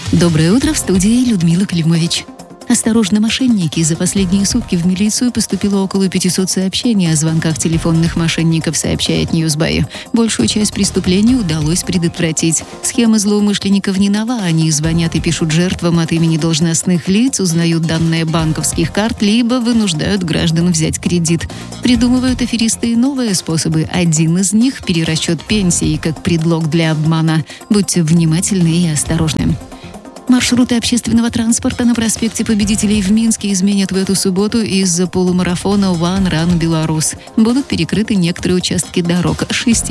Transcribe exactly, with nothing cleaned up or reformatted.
Доброе утро, в студии Людмила Климович. Осторожно, мошенники. За последние сутки в милицию поступило около пятисот сообщений о звонках телефонных мошенников, сообщает Ньюсбай. Большую часть преступлений удалось предотвратить. Схема злоумышленников не нова. Они звонят и пишут жертвам от имени должностных лиц, узнают данные банковских карт, либо вынуждают граждан взять кредит. Придумывают аферисты и новые способы. Один из них – перерасчет пенсии как предлог для обмана. Будьте внимательны и осторожны. Маршруты общественного транспорта на проспекте Победителей в Минске изменят в эту субботу из-за полумарафона One Run Belarus. Будут перекрыты некоторые участки дорог. Шести